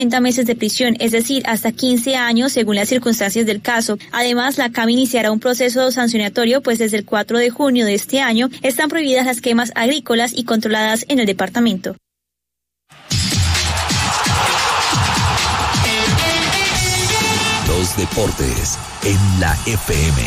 meses de prisión, es decir, hasta 15 años según las circunstancias del caso. Además, la CAM iniciará un proceso sancionatorio, pues desde el 4 de junio de este año están prohibidas las quemas agrícolas y controladas en el departamento. Los deportes en la FM.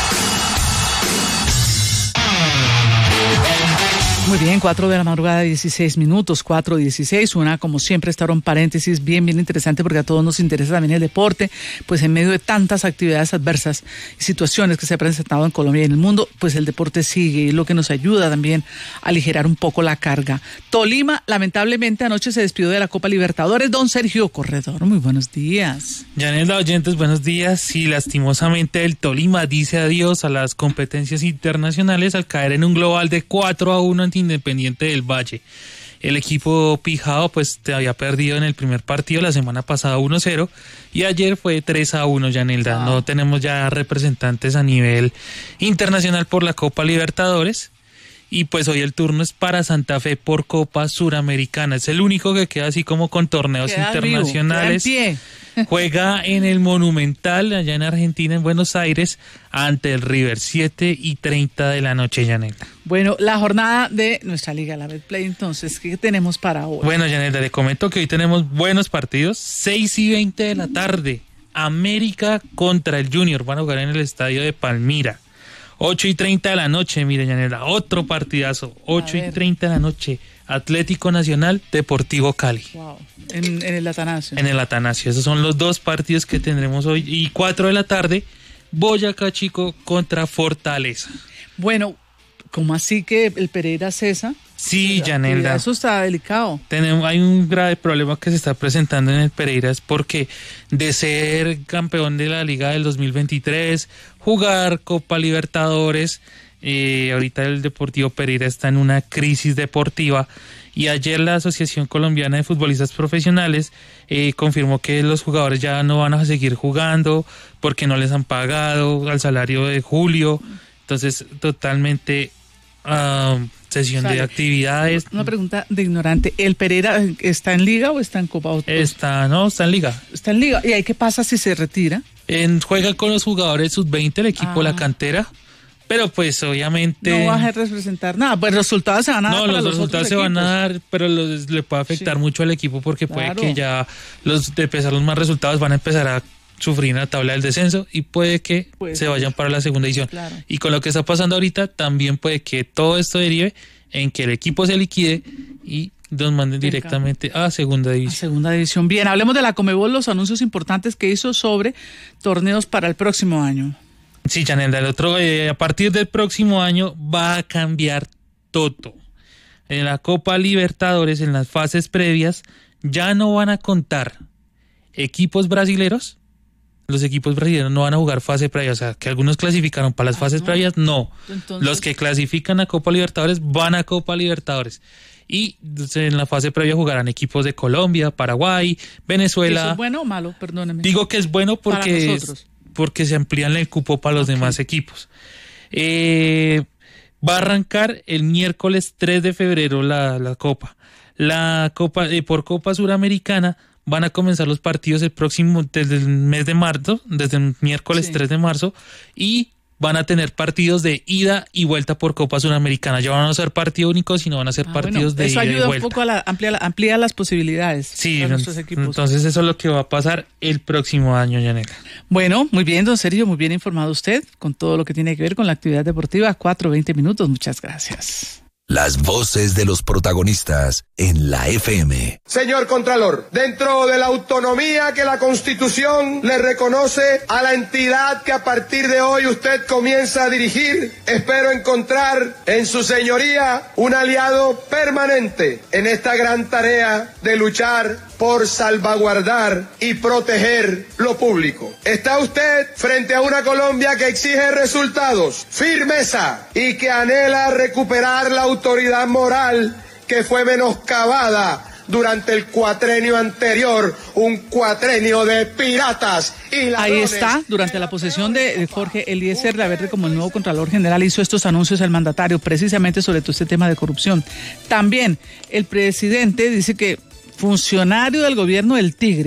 Muy bien, 4 de la madrugada, 16 minutos, 4:16, una, como siempre, estar un paréntesis bien interesante porque a todos nos interesa también el deporte, pues en medio de tantas actividades adversas y situaciones que se han presentado en Colombia y en el mundo, pues el deporte sigue y lo que nos ayuda también a aligerar un poco la carga. Tolima, lamentablemente, anoche se despidió de la Copa Libertadores. Don Sergio Corredor, muy buenos días. Yanela, oyentes, buenos días. Sí, lastimosamente el Tolima dice adiós a las competencias internacionales al caer en un global de 4-1 ante Independiente del Valle. El equipo pijao pues te había perdido en el primer partido la semana pasada 1-0 y ayer fue 3-1, Yanelda. No tenemos ya representantes a nivel internacional por la Copa Libertadores y pues hoy el turno es para Santa Fe por Copa Suramericana. Es el único que queda así como con torneos internacionales. Queda en pie. Juega en el Monumental, allá en Argentina, en Buenos Aires, ante el River, 7:30 de la noche, Yanela. Bueno, la jornada de nuestra Liga, la Betplay, entonces, ¿qué tenemos para hoy? Bueno, Yanela, le comento que hoy tenemos buenos partidos, 6:20 de la tarde, América contra el Junior, van a jugar en el estadio de Palmira. 8:30 de la noche, mire, Yanela, otro partidazo, 8:30 de la noche, Atlético Nacional, Deportivo Cali. Wow. En el Atanasio. En el Atanasio, esos son los dos partidos que tendremos hoy. Y 4 de la tarde, Boyacá Chico contra Fortaleza. Bueno, ¿cómo así que el Pereira cesa? Sí, Yanelda. Eso está delicado. Hay un grave problema que se está presentando en el Pereira, es porque de ser campeón de la Liga del 2023, jugar Copa Libertadores, ahorita el Deportivo Pereira está en una crisis deportiva y ayer la Asociación Colombiana de Futbolistas Profesionales confirmó que los jugadores ya no van a seguir jugando porque no les han pagado al salario de julio, entonces totalmente sesión de actividades. Una pregunta de ignorante, ¿el Pereira está en Liga o está en Copa? Está en Liga. Está en Liga, ¿y ahí qué pasa si se retira? Juega con los jugadores sub-20, el equipo La Cantera. Pero pues obviamente no va a representar nada, pues los resultados se van a dar. No, los resultados se van a dar, pero le puede afectar mucho al equipo porque puede que ya de empezar los más resultados van a empezar a sufrir en la tabla del descenso y puede que se vayan para la segunda división. Claro. Y con lo que está pasando ahorita también puede que todo esto derive en que el equipo se liquide y nos manden directamente a segunda división. A segunda división. Bien, hablemos de la Conmebol, los anuncios importantes que hizo sobre torneos para el próximo año. Sí, Yanelda, a partir del próximo año va a cambiar todo. En la Copa Libertadores, en las fases previas, ya no van a contar equipos brasileros. Los equipos brasileños no van a jugar fase previa, o sea, que algunos clasificaron para las fases previas, no. Entonces, los que clasifican a Copa Libertadores van a Copa Libertadores. Y en la fase previa jugarán equipos de Colombia, Paraguay, Venezuela. ¿Eso es bueno o malo? Perdóneme. Digo que es bueno porque se amplían el cupo para los demás equipos. Va a arrancar el miércoles 3 de febrero la Copa. La Copa por Copa Suramericana van a comenzar los partidos desde el mes de marzo, desde el miércoles 3 de marzo, y van a tener partidos de ida y vuelta por Copa Suramericana. Ya van a ser partido único, sino van a ser partidos de ida y vuelta. Eso ayuda un poco amplía las posibilidades para nuestros equipos. Entonces eso es lo que va a pasar el próximo año, Yanela. Bueno, muy bien, don Sergio, muy bien informado usted con todo lo que tiene que ver con la actividad deportiva. 4:20, muchas gracias. Las voces de los protagonistas en la FM. Señor Contralor, dentro de la autonomía que la Constitución le reconoce a la entidad que a partir de hoy usted comienza a dirigir, espero encontrar en su señoría un aliado permanente en esta gran tarea de luchar por salvaguardar y proteger lo público. Está usted frente a una Colombia que exige resultados, firmeza y que anhela recuperar la autoridad moral que fue menoscabada durante el cuatrenio anterior, un cuatrenio de piratas y ladrones. Ahí está, durante la posesión de Jorge Eliezer Laverde como el nuevo Contralor General, hizo estos anuncios el mandatario precisamente sobre todo este tema de corrupción. También el presidente dice que funcionario del gobierno del Tigre